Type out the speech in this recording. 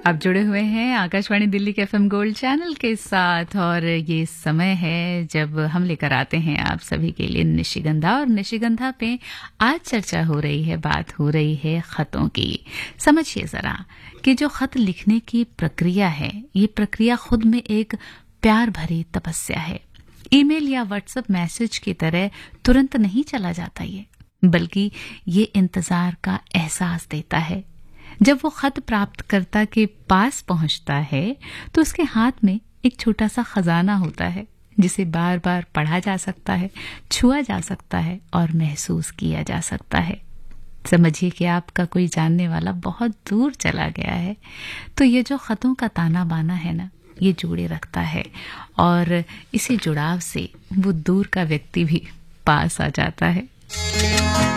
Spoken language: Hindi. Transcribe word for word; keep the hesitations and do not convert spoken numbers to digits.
आप जुड़े हुए हैं आकाशवाणी दिल्ली के एफएम गोल्ड चैनल के साथ और ये समय है जब हम लेकर आते हैं आप सभी के लिए निशिगंधा। और निशिगंधा पे आज चर्चा हो रही है, बात हो रही है खतों की। समझिए जरा कि जो खत लिखने की प्रक्रिया है, ये प्रक्रिया खुद में एक प्यार भरी तपस्या है। ईमेल या व्हाट्सएप मैसेज की तरह तुरंत नहीं चला जाता ये, बल्कि ये इंतजार का एहसास देता है। जब वो खत प्राप्तकर्ता के पास पहुंचता है तो उसके हाथ में एक छोटा सा खजाना होता है, जिसे बार बार पढ़ा जा सकता है, छुआ जा सकता है और महसूस किया जा सकता है। समझिए कि आपका कोई जानने वाला बहुत दूर चला गया है, तो ये जो खतों का ताना बाना है ना, ये जोड़े रखता है और इसी जुड़ाव से वो दूर का व्यक्ति भी पास आ जाता है।